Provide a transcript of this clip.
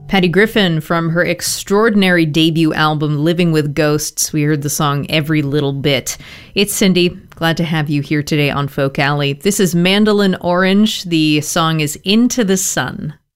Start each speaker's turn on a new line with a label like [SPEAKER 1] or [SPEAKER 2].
[SPEAKER 1] Patty Griffin from her extraordinary debut album, Living with Ghosts. We heard the song Every Little Bit. It's Cindy. Glad to have you here today on Folk Alley. This is Mandolin Orange. The song is Into the Sun.